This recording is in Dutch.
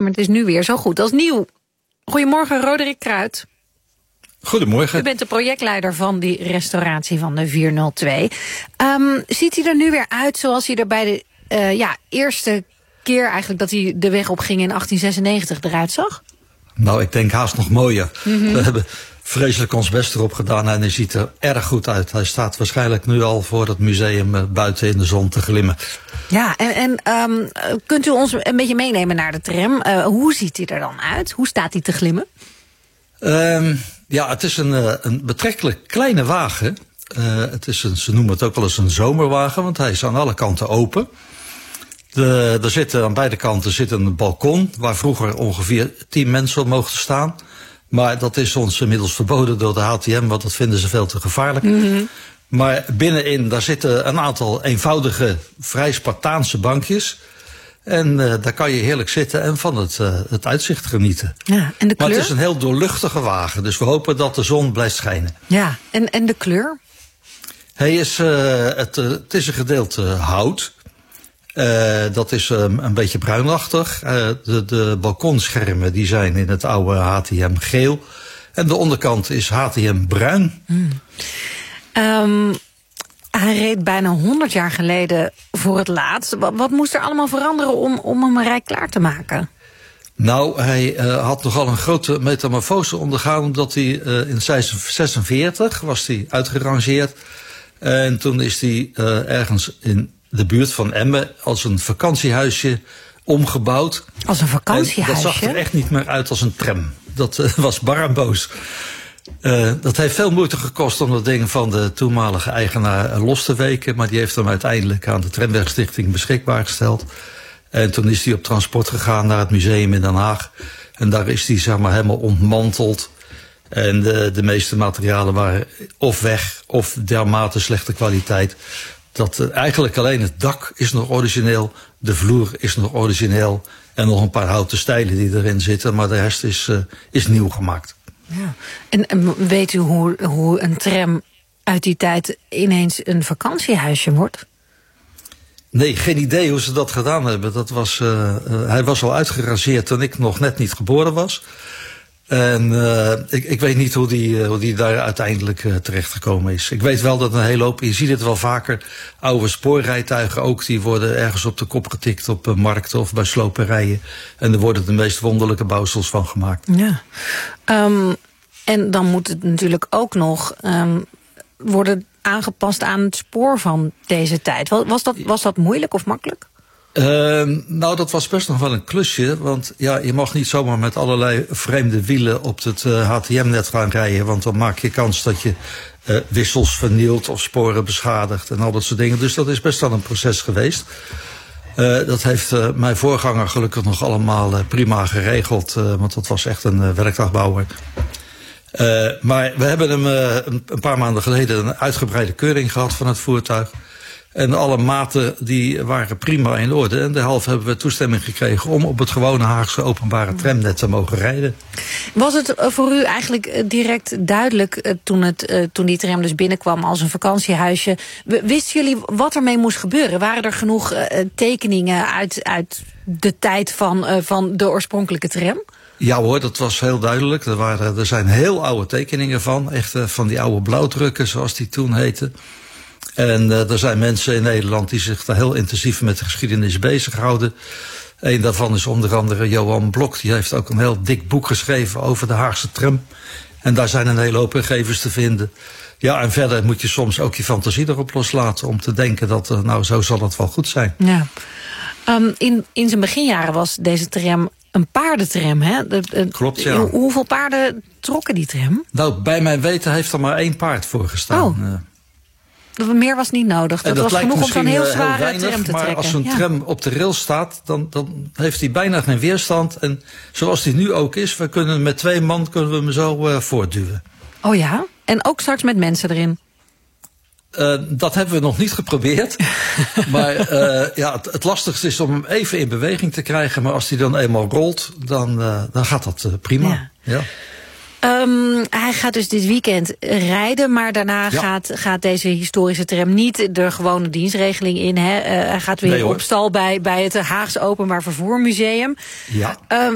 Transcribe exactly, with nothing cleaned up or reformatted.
maar het is nu weer zo goed als nieuw. Goedemorgen, Roderick Kruid. Goedemorgen. U bent de projectleider van die restauratie van de vierhonderdtwee. Um, ziet hij er nu weer uit zoals hij er bij de uh, ja, eerste keer eigenlijk dat hij de weg op ging in achttien zesennegentig eruit zag? Nou, ik denk haast nog mooier. Mm-hmm. We hebben vreselijk ons best erop gedaan en hij ziet er erg goed uit. Hij staat waarschijnlijk nu al voor het museum buiten in de zon te glimmen. Ja, en, en um, kunt u ons een beetje meenemen naar de tram? Uh, hoe ziet hij er dan uit? Hoe staat hij te glimmen? Um, ja, het is een, een betrekkelijk kleine wagen. Uh, het is een, ze noemen het ook wel eens een zomerwagen, want hij is aan alle kanten open. De, er zitten, aan beide kanten zit een balkon waar vroeger ongeveer tien mensen op mochten staan. Maar dat is ons inmiddels verboden door de H T M, want dat vinden ze veel te gevaarlijk. Mm-hmm. Maar binnenin, daar zitten een aantal eenvoudige, vrij Spartaanse bankjes. En uh, daar kan je heerlijk zitten en van het, uh, het uitzicht genieten. Ja, en de kleur? Maar het is een heel doorluchtige wagen, dus we hopen dat de zon blijft schijnen. Ja, en, en de kleur? Hij is, uh, het, uh, het is een gedeelte hout. Uh, dat is um, een beetje bruinachtig. Uh, de, de balkonschermen die zijn in het oude H T M geel. En de onderkant is H T M bruin. Hmm. Um, hij reed bijna honderd jaar geleden voor het laatst. Wat, wat moest er allemaal veranderen om, om hem rijk klaar te maken? Nou, hij uh, had nogal een grote metamorfose ondergaan, omdat hij uh, in zesenveertig was hij uitgerangeerd. En toen is hij uh, ergens in de buurt van Emmen als een vakantiehuisje omgebouwd. Als een vakantiehuisje? En dat zag er echt niet meer uit als een tram. Dat uh, was bar en boos. Uh, dat heeft veel moeite gekost om dat ding van de toenmalige eigenaar los te weken. Maar die heeft hem uiteindelijk aan de Tramwegstichting beschikbaar gesteld. En toen is hij op transport gegaan naar het museum in Den Haag. En daar is hij zeg maar helemaal ontmanteld. En de, de meeste materialen waren of weg of dermate slechte kwaliteit. Dat uh, eigenlijk alleen het dak is nog origineel, de vloer is nog origineel en nog een paar houten stijlen die erin zitten, maar de rest is, uh, is nieuw gemaakt. Ja. En, en weet u hoe, hoe een tram uit die tijd ineens een vakantiehuisje wordt? Nee, geen idee hoe ze dat gedaan hebben. Dat was, uh, uh, hij was al uitgerangeerd toen ik nog net niet geboren was. En uh, ik, ik weet niet hoe die, uh, hoe die daar uiteindelijk uh, terechtgekomen is. Ik weet wel dat een hele hoop, je ziet het wel vaker, oude spoorrijtuigen ook, die worden ergens op de kop getikt op uh, markten of bij sloperijen. En er worden de meest wonderlijke bouwsels van gemaakt. Ja. Um, en dan moet het natuurlijk ook nog um, worden aangepast aan het spoor van deze tijd. Was dat, was dat moeilijk of makkelijk? Uh, nou, dat was best nog wel een klusje, want ja, je mag niet zomaar met allerlei vreemde wielen op het uh, H T M-net gaan rijden, want dan maak je kans dat je uh, wissels vernielt of sporen beschadigt en al dat soort dingen. Dus dat is best wel een proces geweest. Uh, dat heeft uh, mijn voorganger gelukkig nog allemaal uh, prima geregeld, uh, want dat was echt een uh, werktuigbouwer. Uh, maar we hebben hem uh, een, een paar maanden geleden een uitgebreide keuring gehad van het voertuig. En alle maten die waren prima in orde. En derhalve hebben we toestemming gekregen om op het gewone Haagse openbare tramnet te mogen rijden. Was het voor u eigenlijk direct duidelijk toen, het, toen die tram dus binnenkwam als een vakantiehuisje? Wisten jullie wat ermee moest gebeuren? Waren er genoeg tekeningen uit, uit de tijd van, van de oorspronkelijke tram? Ja hoor, dat was heel duidelijk. Er, waren, er zijn heel oude tekeningen van. Echt van die oude blauwdrukken zoals die toen heten. En uh, er zijn mensen in Nederland die zich daar heel intensief met de geschiedenis bezighouden. Een daarvan is onder andere Johan Blok. Die heeft ook een heel dik boek geschreven over de Haagse tram. En daar zijn een hele hoop gegevens te vinden. Ja, en verder moet je soms ook je fantasie erop loslaten om te denken dat, uh, nou, zo zal het wel goed zijn. Ja. Um, in, in zijn beginjaren was deze tram een paardentram, hè? De, de, Klopt, ja. Hoe, hoeveel paarden trokken die tram? Nou, bij mijn weten heeft er maar één paard voor gestaan. Oh. Uh, Meer was niet nodig. Dat, dat was genoeg om zo'n heel zware heel weinig, tram te maar trekken. Als zo'n ja. tram op de rail staat, dan, dan heeft hij bijna geen weerstand. En zoals die nu ook is, we kunnen met twee man kunnen we hem zo uh, voortduwen. Oh ja? En ook straks met mensen erin? Uh, dat hebben we nog niet geprobeerd. maar uh, ja, het, het lastigste is om hem even in beweging te krijgen. Maar als hij dan eenmaal rolt, dan, uh, dan gaat dat uh, prima. Ja. Ja. Um, hij gaat dus dit weekend rijden, maar daarna ja. gaat, gaat deze historische tram niet de gewone dienstregeling in. Hè? Uh, hij gaat weer nee, op stal bij, bij het Haagse Openbaar Vervoer Museum. Ja. Um,